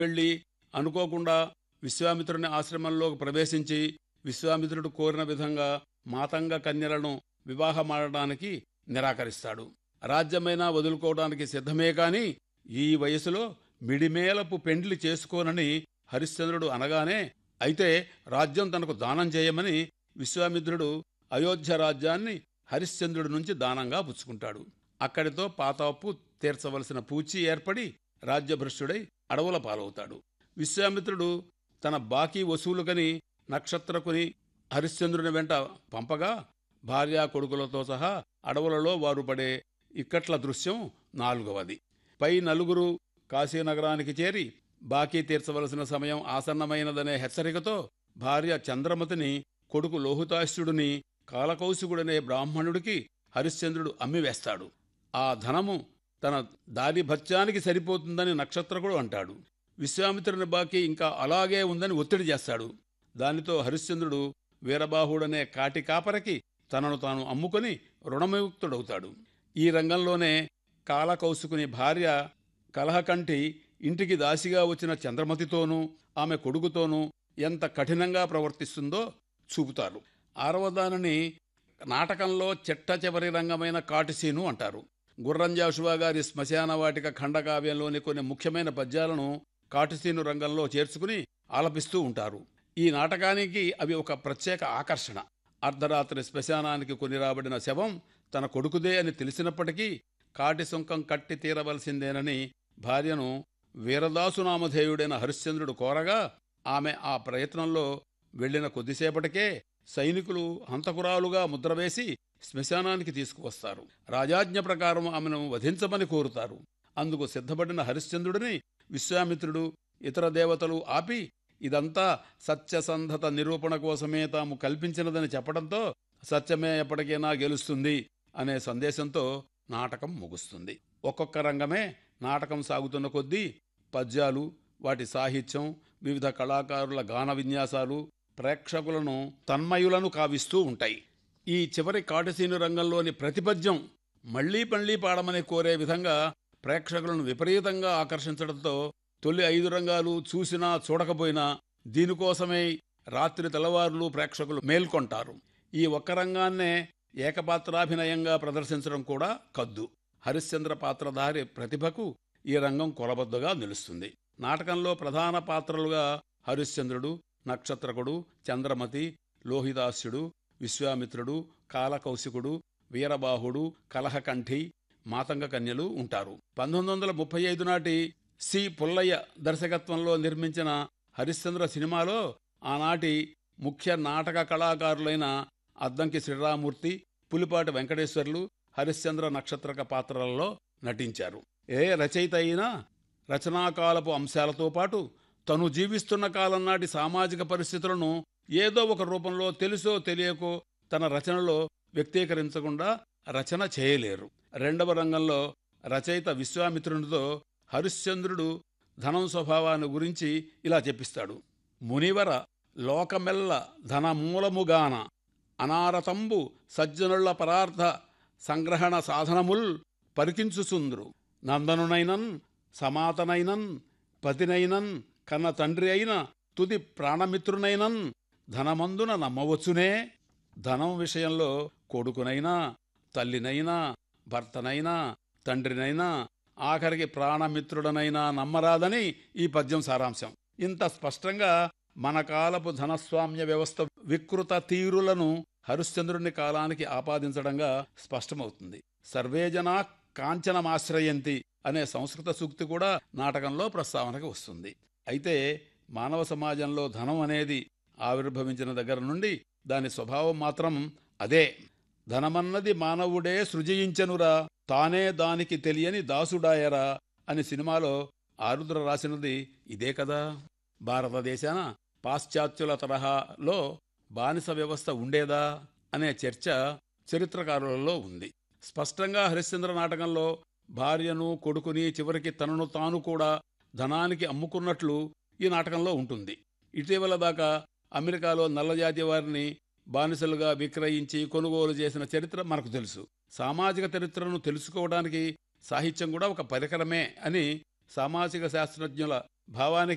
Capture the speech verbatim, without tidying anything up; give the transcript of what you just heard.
వెళ్ళి అనుకోకుండా విశ్వామిత్రుని ఆశ్రమంలోకి ప్రవేశించి విశ్వామిత్రుడు కోరిన విధంగా మాతంగ కన్యలను వివాహమాడడానికి నిరాకరిస్తాడు. రాజ్యమైనా వదులుకోవడానికి సిద్ధమే కాని ఈ వయసులో మిడిమేలపు పెండ్లి చేసుకోనని హరిశ్చంద్రుడు అనగానే, అయితే రాజ్యం తనకు దానం చేయమని విశ్వామిత్రుడు అయోధ్య రాజ్యాన్ని హరిశ్చంద్రుడి నుంచి దానంగా పుచ్చుకుంటాడు. అక్కడితో పాతాపు తీర్చవలసిన పూచి ఏర్పడి రాజ్యభ్రష్టుడై అడవుల పాలవుతాడు. విశ్వామిత్రుడు తన బాకీ వసూలుకని నక్షత్రకుని హరిశ్చంద్రుని వెంట పంపగా భార్యా కొడుకులతో సహా అడవులలో వారు పడే ఇక్కట్ల దృశ్యం నాలుగవది. పై నలుగురు కాశీనగరానికి చేరి బాకీ తీర్చవలసిన సమయం ఆసన్నమైనదనే హెచ్చరికతో భార్య చంద్రమతిని కొడుకు లోహితాశ్యుడిని కాలకౌశికుడనే బ్రాహ్మణుడికి హరిశ్చంద్రుడు అమ్మివేస్తాడు. ఆ ధనము తన దారిభత్యానికి సరిపోతుందని నక్షత్రకుడు అంటాడు. విశ్వామిత్రుని బాకీ ఇంకా అలాగే ఉందని ఒత్తిడి చేస్తాడు. దానితో హరిశ్చంద్రుడు వీరబాహుడనే కాటి కాపరికి తనను తాను అమ్ముకొని రుణముక్తుడవుతాడు. ఈ రంగంలోనే కాలకౌశికుని భార్య కలహకంటి ఇంటికి దాసిగా వచ్చిన చంద్రమతితోనూ ఆమె కొడుకుతోనూ ఎంత కఠినంగా ప్రవర్తిస్తుందో చూపుతారు. ఆరవదానిని నాటకంలో చిట్ట చివరి రంగమైన కాటిసీను అంటారు. గుర్రంజాషువా గారి శ్మశానవాటిక ఖండకావ్యంలోని కొన్ని ముఖ్యమైన పద్యాలను కాటిసీను రంగంలో చేర్చుకుని ఆలపిస్తూ ఉంటారు. ఈ నాటకానికి అవి ఒక ప్రత్యేక ఆకర్షణ. అర్ధరాత్రి శ్మశానానికి కొని రాబడిన శవం తన కొడుకుదే అని తెలిసినప్పటికీ కాటి సుంకం కట్టి తీరవలసిందేనని భార్యను వీరదాసునామధేయుడైన హరిశ్చంద్రుడు కోరగా ఆమె ఆ ప్రయత్నంలో వెళ్లిన కొద్దిసేపటికే సైనికులు హంతకురాలుగా ముద్రవేసి శ్మశానానికి తీసుకువస్తారు. రాజాజ్ఞ ప్రకారం ఆమెను వధించమని కోరుతారు. అందుకు సిద్ధపడిన హరిశ్చంద్రుడిని విశ్వామిత్రుడు ఇతర దేవతలు ఆపి ఇదంతా సత్యసంధత నిరూపణ కోసమే తాము కల్పించినదని చెప్పడంతో సత్యమే ఎప్పటికైనా గెలుస్తుంది అనే సందేశంతో నాటకం ముగుస్తుంది. ఒక్కొక్క రంగమే నాటకం సాగుతున్న కొద్దీ పద్యాలు, వాటి సాహిత్యం, వివిధ కళాకారుల గాన విన్యాసాలు ప్రేక్షకులను తన్మయులను కావిస్తూ ఉంటాయి. ఈ చివరి కాటిసీను రంగంలోని ప్రతిపద్యం మళ్లీ మళ్లీ పాడమని కోరే విధంగా ప్రేక్షకులను విపరీతంగా ఆకర్షించడంతో తొలి ఐదు రంగాలు చూసినా చూడకపోయినా దీనికోసమే రాత్రి తెల్లవారులు ప్రేక్షకులు మేల్కొంటారు. ఈ ఒక్క రంగాన్నే ఏకపాత్రాభినయంగా ప్రదర్శించడం కూడా కద్దు. హరిశ్చంద్ర పాత్రధారి ప్రతిభకు ఈ రంగం కొలబద్దగా నిలుస్తుంది. నాటకంలో ప్రధాన పాత్రలుగా హరిశ్చంద్రుడు, నక్షత్రకుడు, చంద్రమతి, లోహితాస్యుడు, విశ్వామిత్రుడు, కాలకౌశికుడు, వీరబాహుడు, కలహకంఠి, మాతంగ కన్యలు ఉంటారు. పంతొమ్మిది వందల ముప్పై ఐదు నాటి సి పుల్లయ్య దర్శకత్వంలో నిర్మించిన హరిశ్చంద్ర సినిమాలో ఆనాటి ముఖ్య నాటక కళాకారులైన అద్దంకి శ్రీరామూర్తి, పులిపాటి వెంకటేశ్వర్లు హరిశ్చంద్ర నక్షత్రక పాత్రలలో నటించారు. ఏ రచయిత అయినా రచనాకాలపు అంశాలతో పాటు తను జీవిస్తున్న కాలం నాటి సామాజిక పరిస్థితులను ఏదో ఒక రూపంలో తెలుసో తెలియకో తన రచనలో వ్యక్తీకరించకుండా రచన చేయలేరు. రెండవ రంగంలో రచయిత విశ్వామిత్రునితో హరిశ్చంద్రుడు ధనం స్వభావాన్ని గురించి ఇలా చెప్పిస్తాడు. మునివర లోకమెల్ల ధనమూలముగాన అనారతంబు సజ్జనుల పరార్థ సంగ్రహణ సాధనముల్ పరికించుసుంద్రు నందనునైనన్ సమాతనైనన్ పతినైనన్ కన్న తండ్రి అయిన తుది ప్రాణమిత్రునైనన్ ధనమందున నమ్మవచ్చునే. ధనం విషయంలో కొడుకునైనా, తల్లినైనా, భర్తనైనా, తండ్రినైనా, ఆఖరికి ప్రాణమిత్రుడనైనా నమ్మరాదని ఈ పద్యం సారాంశం. ఇంత స్పష్టంగా మన కాలపు ధనస్వామ్య వ్యవస్థ వికృత తీరులను హరిశ్చంద్రుని కాలానికి ఆపాదించడంగా స్పష్టమవుతుంది. సర్వేజనా కాంచనమాశ్రయంతి అనే సంస్కృత సూక్తి కూడా నాటకంలో ప్రస్తావనకు వస్తుంది. అయితే మానవ సమాజంలో ధనం అనేది ఆవిర్భవించిన దగ్గర నుండి దాని స్వభావం మాత్రం అదే. ధనమన్నది మానవుడే సృజించెనురా, తానే దానికి తెలియని దాసుడాయరా అని సినిమాలో ఆరుద్ర రాసినది ఇదే కదా. భారతదేశాన పాశ్చాత్యుల తరహాలో బానిస వ్యవస్థ ఉండేదా అనే చర్చ చరిత్రకారులలో ఉంది. స్పష్టంగా హరిశ్చంద్ర నాటకంలో భార్యను, కొడుకుని, చివరికి తనను తాను కూడా ధనానికి అమ్ముకున్నట్లు ఈ నాటకంలో ఉంటుంది. ఇటీవల దాకా అమెరికాలో నల్లజాతి వారిని బానిసలుగా విక్రయించి కొనుగోలు చేసిన చరిత్ర మనకు తెలుసు. సామాజిక చరిత్రను తెలుసుకోవడానికి సాహిత్యం కూడా ఒక పరికరమే అని సామాజిక శాస్త్రజ్ఞుల భావానికి